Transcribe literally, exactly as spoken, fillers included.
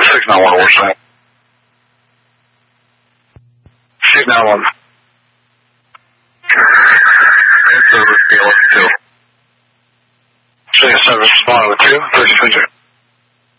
six nine one, what's that? six nine one. Six seven, respond with two, thirty-two.